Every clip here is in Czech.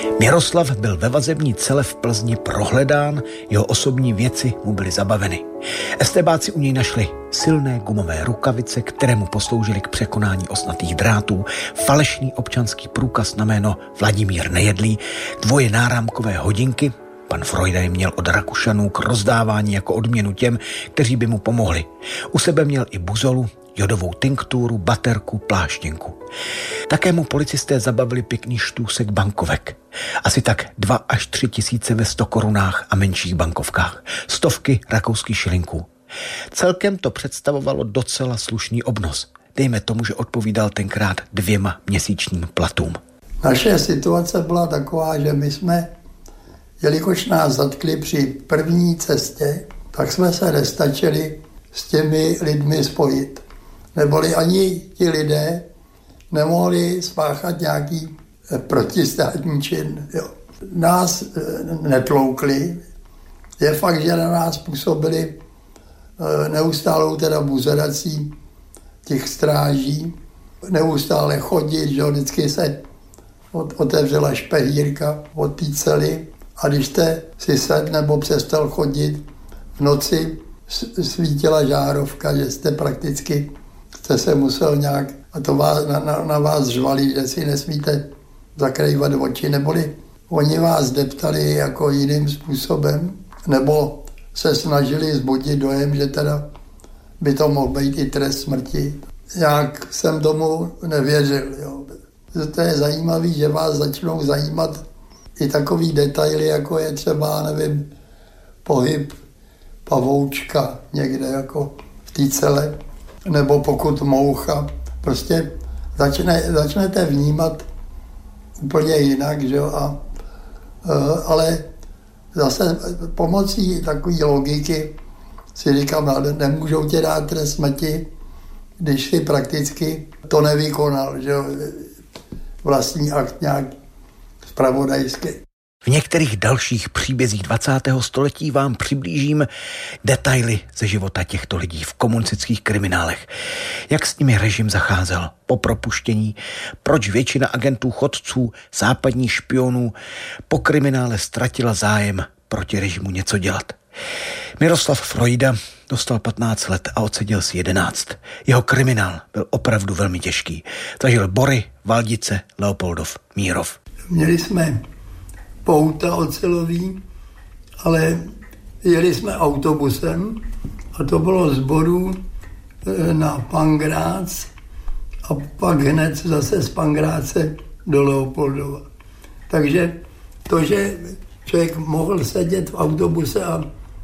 Miroslav byl ve vazební cele v Plzni prohledán, jeho osobní věci mu byly zabaveny. Estébáci u něj našli silné gumové rukavice, které mu posloužily k překonání osnatých drátů, falešný občanský průkaz na jméno Vladimír Nejedlý, 2 náramkové hodinky, pan Frojda je měl od Rakušanů k rozdávání jako odměnu těm, kteří by mu pomohli. U sebe měl i buzolu, jodovou tinkturu, baterku, pláštěnku. Také mu policisté zabavili pěkný štůsek bankovek. Asi tak 2 až 3 tisíce ve 100 korunách a menších bankovkách. 100 rakouských šilinků. Celkem to představovalo docela slušný obnos. Dejme tomu, že odpovídal tenkrát 2 měsíčním platům. Naše situace byla taková, že my jsme, jelikož nás zatkli při první cestě, tak jsme se nestačili s těmi lidmi spojit. Neboli ani ti lidé nemohli spáchat nějaký protistátní čin. Jo. Nás netloukli. Je fakt, že na nás působili neustálou teda buzerací těch stráží. Neustále chodit, že vždycky se otevřela špehírka od té cely a když jste si sedl nebo přestal chodit, v noci svítila žárovka, že jste se musel nějak, a to na vás žvali, že si nesmíte zakrývat oči, neboli oni vás deptali jako jiným způsobem, nebo se snažili zbudit dojem, že teda by to mohl být i trest smrti. Jak jsem tomu nevěřil. Jo. To je zajímavé, že vás začnou zajímat i takový detaily, jako je třeba, nevím, pohyb pavoučka někde jako v té cele, nebo pokud moucha. Prostě začnete vnímat úplně jinak, že jo, ale zase pomocí takové logiky si říkám, ale nemůžou tě dát trest smrti, když si prakticky to nevykonal, že jo, vlastní akt nějak zpravodajský. V některých dalších příbězích 20. století vám přiblížím detaily ze života těchto lidí v komunistických kriminálech. Jak s nimi režim zacházel po propuštění, proč většina agentů chodců, západních špionů po kriminále ztratila zájem proti režimu něco dělat. Miroslav Frojda dostal 15 let a odseděl si 11. Jeho kriminál byl opravdu velmi těžký. Zažil Bory, Valdice, Leopoldov, Mírov. Měli jsme pouta ocelový, ale jeli jsme autobusem a to bylo z Borů na Pangrác a pak hned zase z Pangráce do Leopoldova. Takže to, že člověk mohl sedět v autobuse a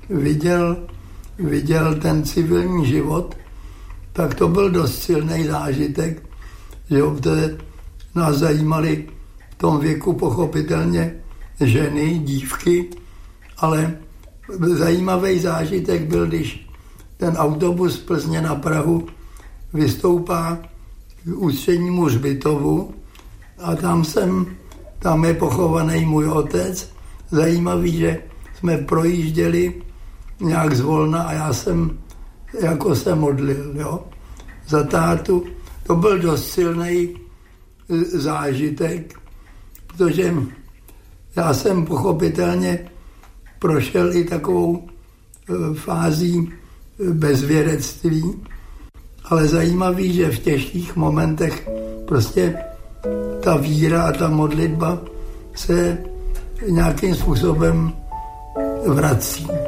viděl ten civilní život, tak to byl dost silný zážitek, že nás zajímaly v tom věku pochopitelně ženy, dívky, ale zajímavý zážitek byl, když ten autobus z Plzně na Prahu vystoupá k ústřednímu hřbitovu a tam je pochovaný můj otec. Zajímavý, že jsme projížděli nějak zvolna a já jsem jako se modlil, jo, za tátu. To byl dost silný zážitek, protože já jsem pochopitelně prošel i takovou fází bezvěrectví, ale zajímavý, že v těžkých momentech prostě ta víra a ta modlitba se nějakým způsobem vrací.